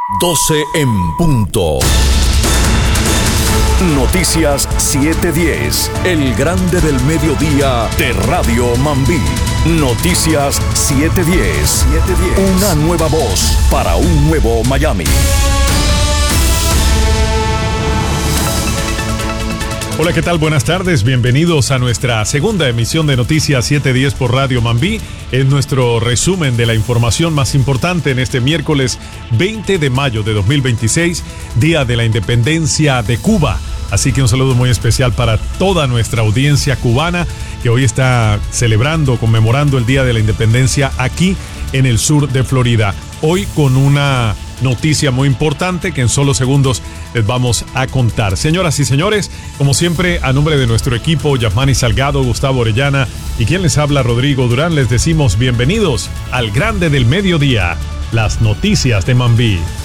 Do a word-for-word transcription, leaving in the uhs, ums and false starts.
doce en punto. Noticias siete diez, el grande del mediodía de Radio Mambí. Noticias siete diez, una nueva voz para un nuevo Miami. Hola, ¿qué tal? Buenas tardes, bienvenidos a nuestra segunda emisión de Noticias siete diez por Radio Mambí. Es nuestro resumen de la información más importante en este miércoles veinte de mayo de dos mil veintiséis, Día de la Independencia de Cuba. Así que un saludo muy especial para toda nuestra audiencia cubana que hoy está celebrando, conmemorando el Día de la Independencia aquí en el sur de Florida. Hoy con una noticia muy importante que en solo segundos les vamos a contar. Señoras y señores, como siempre, a nombre de nuestro equipo, Yasmani Salgado, Gustavo Orellana y quien les habla, Rodrigo Durán, les decimos bienvenidos al Grande del Mediodía, las noticias de Mambí.